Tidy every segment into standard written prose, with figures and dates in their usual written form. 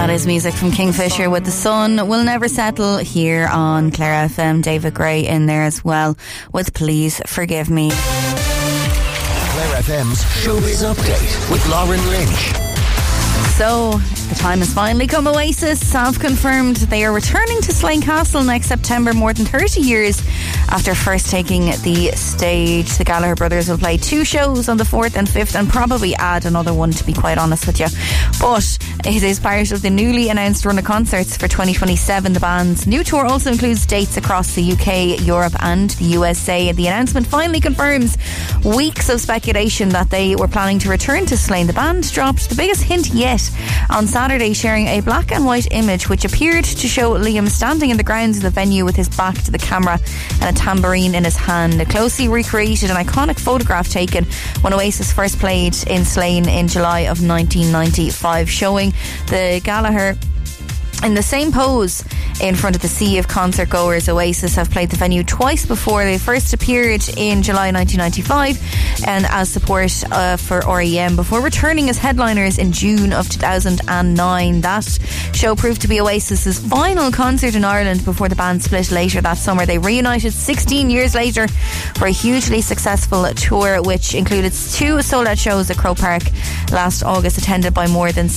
is music from Kingfisher with The Sun Will Never Settle here on Clare FM. David Gray in there as well with Please Forgive Me. Clare FM's Showbiz Update with Lauren Lynch. So, the time has finally come. Oasis have confirmed they are returning to Slane Castle next September, more than 30 years after first taking the stage. The Gallagher brothers will play 2 shows on the 4th and 5th and probably add another one, to be quite honest with you. But it is part of the newly announced run of concerts for 2027. The band's new tour also includes dates across the UK, Europe and the USA. The announcement finally confirms weeks of speculation that they were planning to return to Slane. The band dropped the biggest hint yet on Saturday, sharing a black and white image which appeared to show Liam standing in the grounds of the venue with his back to the camera and a tambourine in his hand. It closely recreated an iconic photograph taken when Oasis first played in Slane in July of 1995, showing the Gallagher in the same pose in front of the sea of concert goers. Oasis have played the venue twice before. They first appeared in July 1995 and as support for REM before returning as headliners in June of 2009. That show proved to be Oasis's final concert in Ireland before the band split later that summer. They reunited 16 years later for a hugely successful tour which included 2 sold-out shows at Croke Park last August, attended by more than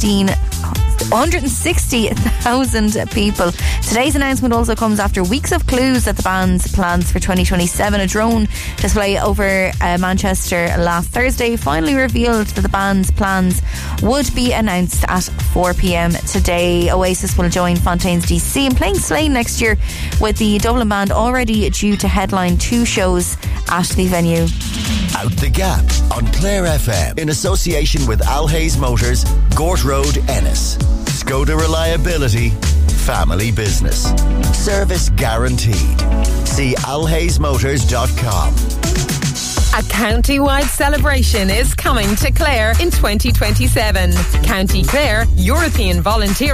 160,000 people. Today's announcement also comes after weeks of clues that the band's plans for 2027. A drone display over Manchester last Thursday finally revealed that the band's plans would be announced at 4 p.m. today. Oasis will join Fontaines DC in playing Slane next year, with the Dublin band already due to headline 2 shows at the venue. Out the Gap on Clare FM in association with Alhays Motors, Gort Road, Ennis. Skoda reliability, family business. Service guaranteed. See alhaysmotors.com. A county-wide celebration is coming to Clare in 2027. County Clare European Volunteer